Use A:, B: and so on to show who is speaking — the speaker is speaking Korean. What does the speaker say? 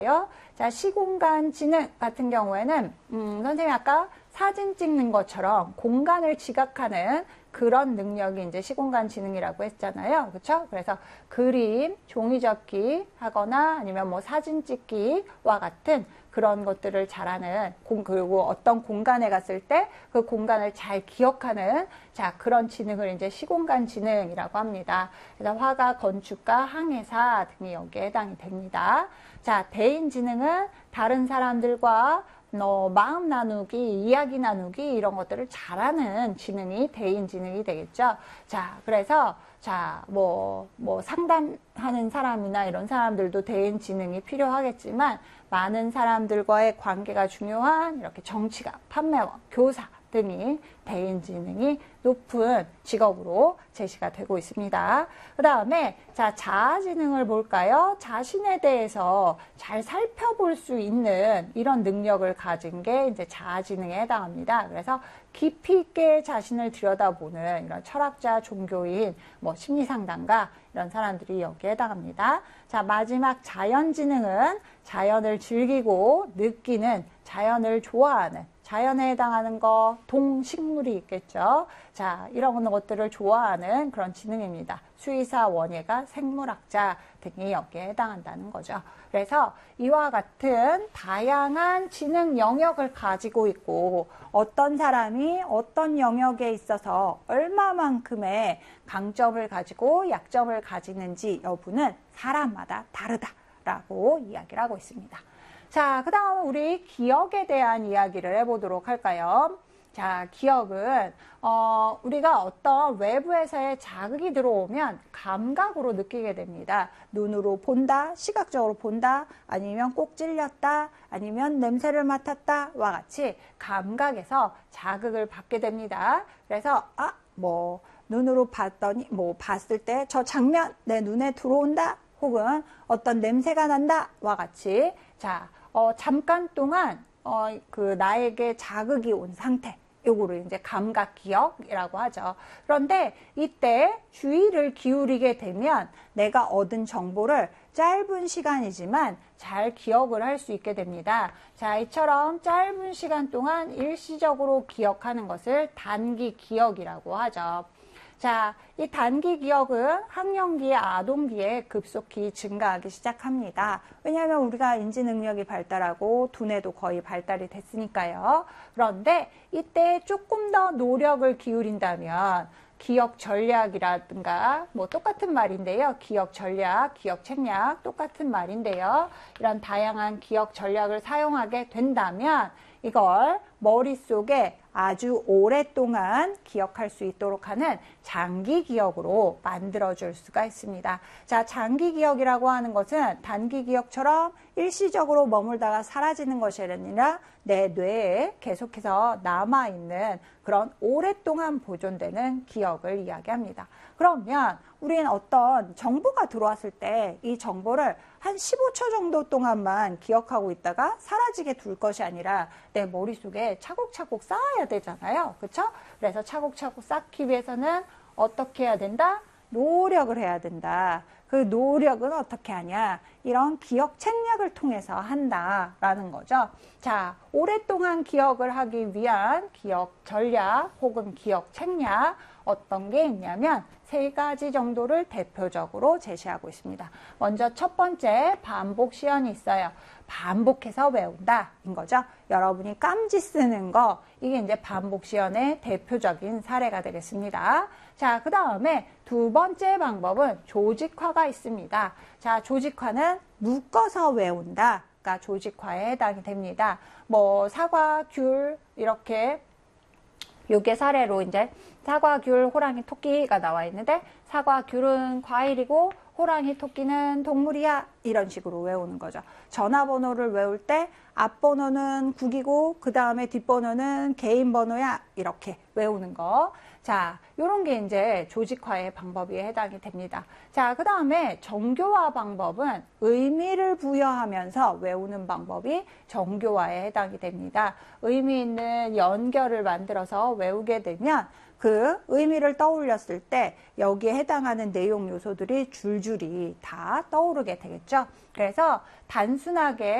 A: 자, 시공간 지능 같은 경우에는 선생님이 아까 사진 찍는 것처럼 공간을 지각하는 그런 능력이 이제 시공간 지능이라고 했잖아요. 그렇죠? 그래서 그림, 종이접기 하거나 아니면 뭐 사진 찍기와 같은 그런 것들을 잘하는, 그리고 어떤 공간에 갔을 때 그 공간을 잘 기억하는, 자, 그런 지능을 이제 시공간 지능이라고 합니다. 그래서 화가, 건축가, 항해사 등이 여기에 해당이 됩니다. 자, 대인 지능은 다른 사람들과 마음 나누기, 이야기 나누기 이런 것들을 잘하는 지능이 대인 지능이 되겠죠. 자, 그래서 자, 뭐 상담하는 사람이나 이런 사람들도 대인 지능이 필요하겠지만 많은 사람들과의 관계가 중요한 이렇게 정치가, 판매원, 교사 등이 대인 지능이 높은 직업으로 제시가 되고 있습니다. 그 다음에 자, 자아 지능을 볼까요? 자신에 대해서 잘 살펴볼 수 있는 이런 능력을 가진 게 이제 자아 지능에 해당합니다. 그래서 깊이 있게 자신을 들여다보는 이런 철학자, 종교인, 뭐 심리 상담가 이런 사람들이 여기에 해당합니다. 자, 마지막 자연 지능은 자연을 즐기고 느끼는, 자연을 좋아하는, 자연에 해당하는 거, 동식물이 있겠죠. 자, 이런 것들을 좋아하는 그런 지능입니다. 수의사, 원예가, 생물학자 등이 여기에 해당한다는 거죠. 그래서 이와 같은 다양한 지능 영역을 가지고 있고 어떤 사람이 어떤 영역에 있어서 얼마만큼의 강점을 가지고 약점을 가지는지 여부는 사람마다 다르다라고 이야기를 하고 있습니다. 자, 그 다음 우리 기억에 대한 이야기를 해보도록 할까요? 자, 기억은 우리가 어떤 외부에서의 자극이 들어오면 감각으로 느끼게 됩니다. 눈으로 본다, 시각적으로 본다, 아니면 꼭 찔렸다, 아니면 냄새를 맡았다와 같이 감각에서 자극을 받게 됩니다. 그래서 눈으로 봤더니 봤을 때 저 장면 내 눈에 들어온다, 혹은 어떤 냄새가 난다와 같이 자, 잠깐 동안 그 나에게 자극이 온 상태, 요거를 이제 감각 기억이라고 하죠. 그런데 이때 주의를 기울이게 되면 내가 얻은 정보를 짧은 시간이지만 잘 기억을 할 수 있게 됩니다. 자, 이처럼 짧은 시간 동안 일시적으로 기억하는 것을 단기 기억이라고 하죠. 자, 이 단기 기억은 학령기에 아동기에 급속히 증가하기 시작합니다. 왜냐하면 우리가 인지 능력이 발달하고 두뇌도 거의 발달이 됐으니까요. 그런데 이때 조금 더 노력을 기울인다면 기억 전략이라든가 뭐 똑같은 말인데요. 기억 전략, 기억 책략 똑같은 말인데요. 이런 다양한 기억 전략을 사용하게 된다면 이걸 머릿속에 아주 오랫동안 기억할 수 있도록 하는 장기 기억으로 만들어줄 수가 있습니다. 자, 장기 기억이라고 하는 것은 단기 기억처럼 일시적으로 머물다가 사라지는 것이 아니라 내 뇌에 계속해서 남아있는 그런 오랫동안 보존되는 기억을 이야기합니다. 그러면 우리는 어떤 정보가 들어왔을 때 이 정보를 한 15초 정도 동안만 기억하고 있다가 사라지게 둘 것이 아니라 내 머릿속에 차곡차곡 쌓아야 되잖아요. 그렇죠? 그래서 차곡차곡 쌓기 위해서는 어떻게 해야 된다? 노력을 해야 된다. 그 노력은 어떻게 하냐? 이런 기억 책략을 통해서 한다라는 거죠. 자, 오랫동안 기억을 하기 위한 기억 전략 혹은 기억 책략 어떤 게 있냐면 3가지 정도를 대표적으로 제시하고 있습니다. 먼저 첫 번째 반복 시연이 있어요. 반복해서 외운다인 거죠. 여러분이 깜지 쓰는 거, 이게 이제 반복 시연의 대표적인 사례가 되겠습니다. 자, 그 다음에 두 번째 방법은 조직화가 있습니다. 자, 조직화는 묶어서 외운다. 가 조직화에 해당이 됩니다. 뭐 사과, 귤 이렇게 요게 사례로 이제 사과, 귤, 호랑이, 토끼가 나와 있는데 사과, 귤은 과일이고 호랑이, 토끼는 동물이야. 이런 식으로 외우는 거죠. 전화번호를 외울 때 앞번호는 국이고 그 다음에 뒷번호는 개인 번호야. 이렇게 외우는 거. 자, 요런 게 이제 조직화의 방법에 해당이 됩니다. 자, 그 다음에 정교화 방법은 의미를 부여하면서 외우는 방법이 정교화에 해당이 됩니다. 의미 있는 연결을 만들어서 외우게 되면 그 의미를 떠올렸을 때 여기에 해당하는 내용 요소들이 줄줄이 다 떠오르게 되겠죠. 그래서 단순하게